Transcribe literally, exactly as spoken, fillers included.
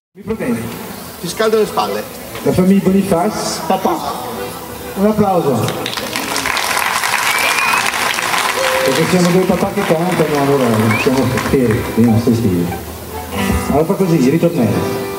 Mi proviene. Ti scaldo le spalle. La famiglia Bonifaz, papà. Un applauso. Perché siamo due papà che cantano, allora siamo fieri dei nostri stili. Allora fa così, ritornello.